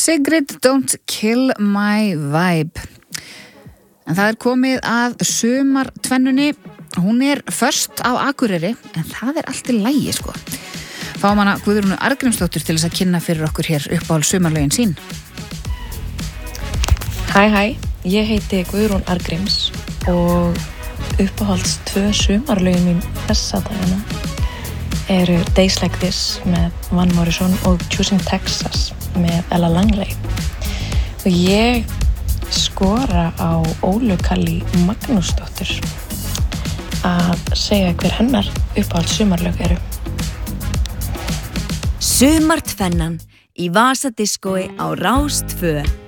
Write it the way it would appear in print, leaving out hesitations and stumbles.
Sigrid, Don't Kill My Vibe. En það komið að sumartvennunni. Hún föst á Akureyri, en það allt í lagi, sko. Fáum hana Guðrúnu Arngrímsdóttur til þess að kynna fyrir okkur hér uppáhalds sumarlögin sín. Hæ, ég heiti Guðrún Arngríms og uppáhalds 2 sumarlögin mín þessa dagana eru Days Like This með Van Morrison og Choosing Texas með Ella Langley. Og ég skora á Ólu Kalli Magnúsdóttur að segja hver hennar uppáhalds sumarlög eru. Sumartvennan í Vasadiskói á Rás 2.